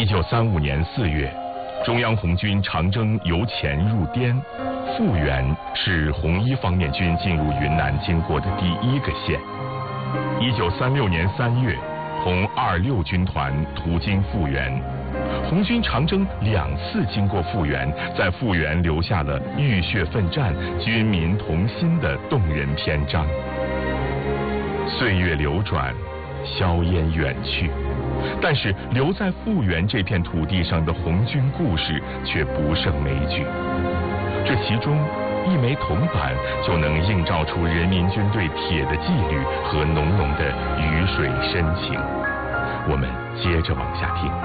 1935年4月，中央红军长征由前入滇，阜源是红一方面军进入云南经过的第一个县。1936年3月，红26军团途经阜源，红军长征2次经过阜源，在阜源留下了浴血奋战、军民同心的动人篇章。岁月流转，硝烟远去，但是留在阜源这片土地上的红军故事却不胜枚举。这其中一枚铜板就能映照出人民军对铁的纪律和浓浓的鱼水深情。我们接着往下听。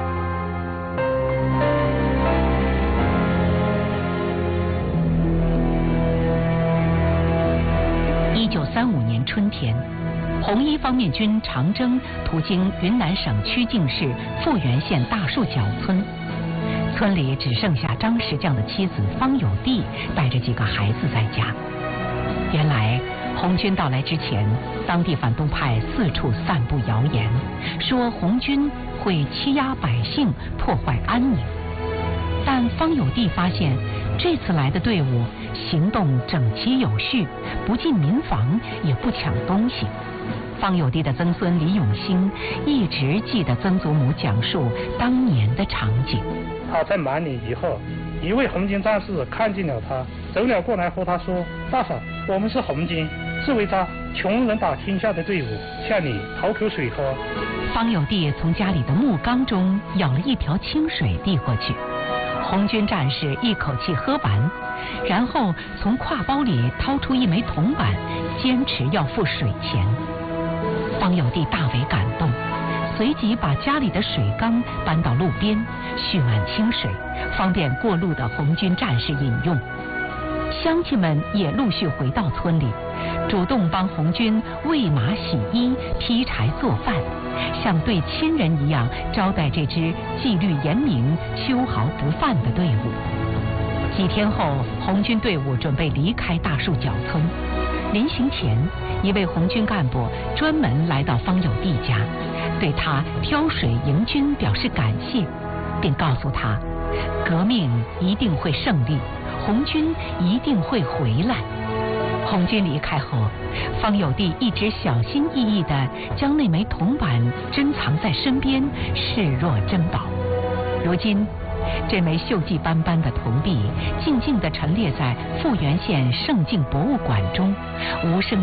1935年春天，红一方面军长征途经云南省曲靖市阜源县大树角村，村里只剩下张石匠的妻子方有娣带着几个孩子在家。原来红军到来之前，当地反动派四处散布谣言，说红军会欺压百姓，破坏安宁。但方有娣发现，这次来的队伍行动整齐有序，不进民房，也不抢东西。方有娣的曾孙李永兴一直记得曾祖母讲述当年的场景。 他在满里以后，一位红军战士看见了他，走了过来和他说：“大嫂，我们是红军，是为他穷人打天下的队伍，向你讨口水喝。” 方有娣从家里的木缸中舀了一瓢清水递过去，红军战士一口气喝完，然后从挎包里掏出一枚铜板，坚持要付水钱。方有娣大为感动，随即把家里的水缸搬到路边，蓄满清水，方便过路的红军战士饮用。乡亲们也陆续回到村里，主动帮红军喂马、洗衣、劈柴、做饭，像对亲人一样招待这支纪律严明、秋毫不犯的队伍。几天后，红军队伍准备离开大树角村。临行前，一位红军干部专门来到方有娣家，对他挑水迎军表示感谢，并告诉他，革命一定会胜利，红军一定会回来。红军离开后，方有娣一直小心翼翼地将那枚铜板珍藏在身边，视若珍宝。如今，这枚锈迹斑斑的铜币静静地陈列在阜源县圣境博物馆中，无声